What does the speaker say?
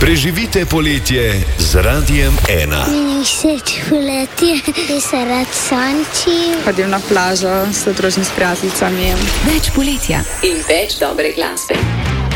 Preživite poletje z Radiem 1. Meni všeč poletje, ki se rad sonči. Hodim na plažo, se družim s prijateljicami. Več poletja in več dobre glasbe.